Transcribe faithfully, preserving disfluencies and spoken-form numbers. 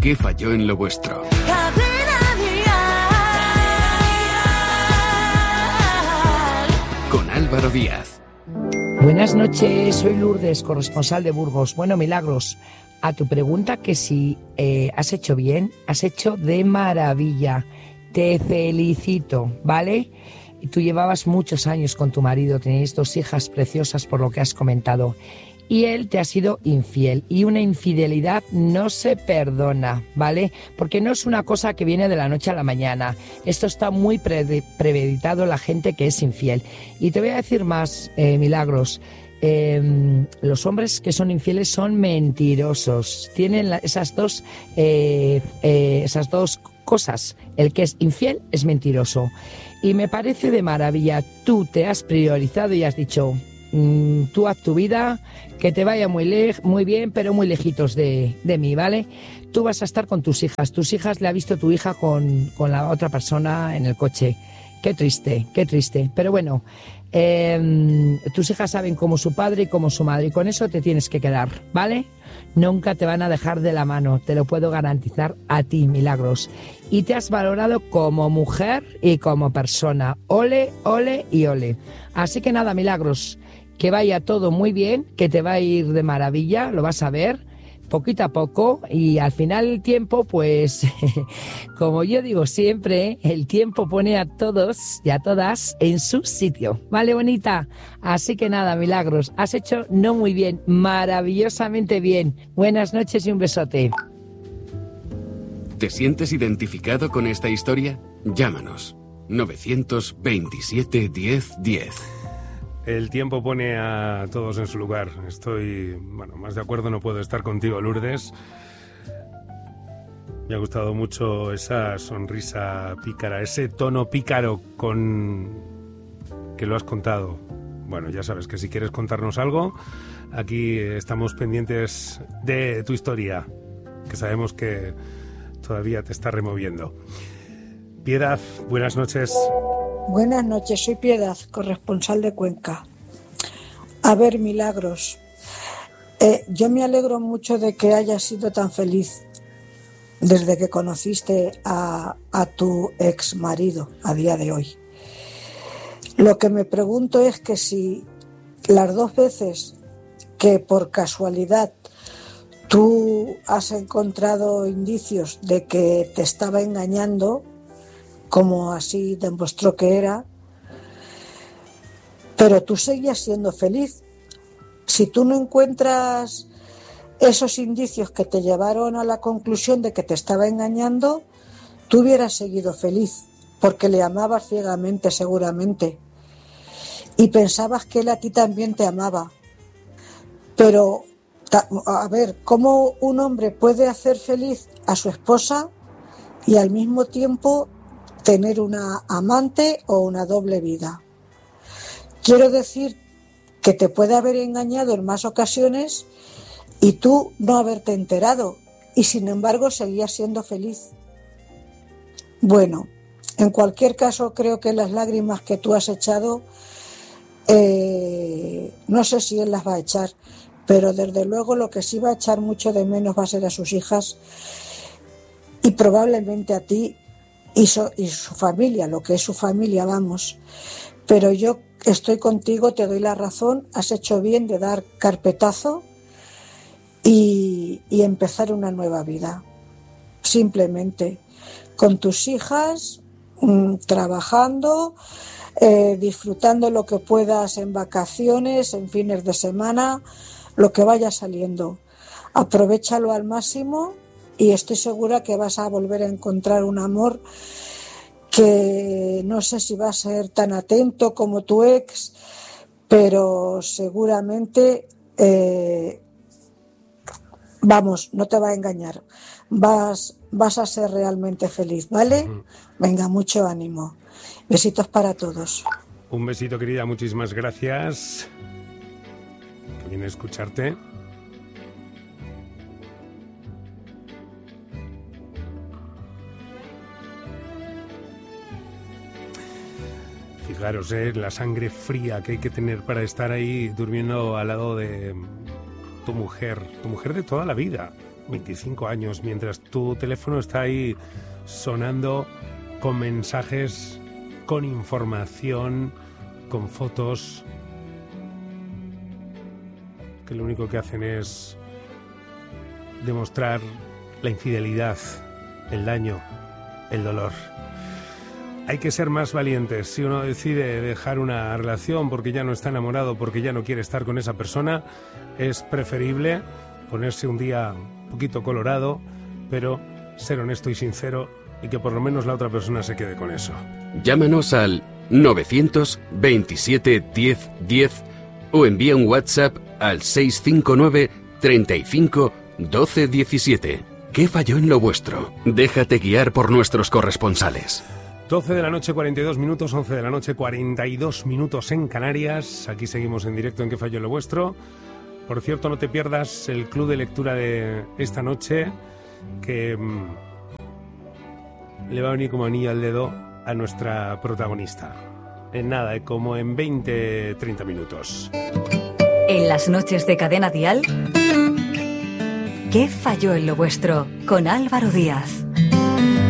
¿Qué falló en lo vuestro? Con Álvaro Díaz. Buenas noches, soy Lourdes, corresponsal de Burgos. Bueno, Milagros, a tu pregunta que si eh, has hecho bien, has hecho de maravilla. Te felicito, ¿vale? Y tú llevabas muchos años con tu marido, tenéis dos hijas preciosas por lo que has comentado. Y él te ha sido infiel. Y una infidelidad no se perdona, ¿vale? Porque no es una cosa que viene de la noche a la mañana. Esto está muy pre- premeditado la gente que es infiel. Y te voy a decir más, eh, Milagros. Eh, los hombres que son infieles son mentirosos. Tienen la, esas dos, eh, eh, esas dos cosas. El que es infiel es mentiroso. Y me parece de maravilla. Tú te has priorizado y has dicho... tú haz tu vida, que te vaya muy le- muy bien, pero muy lejitos de, de mí, ¿vale? Tú vas a estar con tus hijas. Tus hijas le ha visto tu hija con, con la otra persona en el coche. Qué triste, qué triste. Pero bueno, eh, tus hijas saben como su padre y como su madre, y con eso te tienes que quedar, ¿vale? Nunca te van a dejar de la mano, te lo puedo garantizar a ti, Milagros. Y te has valorado como mujer y como persona. Ole, ole y ole. Así que nada, Milagros. Que vaya todo muy bien, que te va a ir de maravilla, lo vas a ver, poquito a poco, y al final el tiempo, pues, como yo digo siempre, el tiempo pone a todos y a todas en su sitio, ¿vale, bonita? Así que nada, Milagros, has hecho no muy bien, maravillosamente bien. Buenas noches y un besote. ¿Te sientes identificado con esta historia? Llámanos. novecientos veintisiete diez diez. El tiempo pone a todos en su lugar. Estoy, bueno, más de acuerdo no puedo estar contigo, Lourdes. Me ha gustado mucho esa sonrisa pícara, ese tono pícaro con que lo has contado. Bueno, ya sabes que si quieres contarnos algo, aquí estamos pendientes de tu historia, que sabemos que todavía te está removiendo. Piedad, buenas noches. Buenas noches, soy Piedad, corresponsal de Cuenca. A ver, Milagros, eh, yo me alegro mucho de que hayas sido tan feliz desde que conociste a, a tu ex marido a día de hoy. Lo que me pregunto es que si las dos veces que por casualidad tú has encontrado indicios de que te estaba engañando, como así demostró que era, pero tú seguías siendo feliz. Si tú no encuentras esos indicios que te llevaron a la conclusión de que te estaba engañando, tú hubieras seguido feliz, porque le amabas ciegamente seguramente, y pensabas que él a ti también te amaba. Pero, a ver, ¿cómo un hombre puede hacer feliz a su esposa y al mismo tiempo tener una amante o una doble vida? Quiero decir que te puede haber engañado en más ocasiones y tú no haberte enterado, y sin embargo seguías siendo feliz. Bueno, en cualquier caso creo que las lágrimas que tú has echado, eh, no sé si él las va a echar, pero desde luego lo que sí va a echar mucho de menos va a ser a sus hijas y probablemente a ti y, so, y su familia, lo que es su familia, vamos. Pero yo estoy contigo, te doy la razón, has hecho bien de dar carpetazo y, y empezar una nueva vida. Simplemente con tus hijas, mmm, trabajando, eh, disfrutando lo que puedas en vacaciones, en fines de semana, lo que vaya saliendo. Aprovéchalo al máximo y estoy segura que vas a volver a encontrar un amor que no sé si va a ser tan atento como tu ex, pero seguramente, eh, vamos, no te va a engañar. Vas, vas a ser realmente feliz, ¿vale? Uh-huh. Venga, mucho ánimo. Besitos para todos. Un besito, querida, muchísimas gracias. Que viene a escucharte. Fijaros, eh, la sangre fría que hay que tener para estar ahí durmiendo al lado de tu mujer, tu mujer de toda la vida, veinticinco años, mientras tu teléfono está ahí sonando con mensajes, con información, con fotos, que lo único que hacen es demostrar la infidelidad, el daño, el dolor. Hay que ser más valientes. Si uno decide dejar una relación porque ya no está enamorado, porque ya no quiere estar con esa persona, es preferible ponerse un día un poquito colorado, pero ser honesto y sincero, y que por lo menos la otra persona se quede con eso. Llámanos al novecientos veintisiete diez diez o envía un WhatsApp al seis cinco nueve treinta y cinco doce diecisiete. ¿Qué falló en lo vuestro? Déjate guiar por nuestros corresponsales. doce de la noche, cuarenta y dos minutos, once de la noche, cuarenta y dos minutos en Canarias. Aquí seguimos en directo en ¿Qué falló en lo vuestro? Por cierto, no te pierdas el club de lectura de esta noche, que mmm, le va a venir como anillo al dedo a nuestra protagonista. En nada, como en veinte, treinta minutos. En las noches de Cadena Dial, ¿Qué falló en lo vuestro? Con Álvaro Díaz.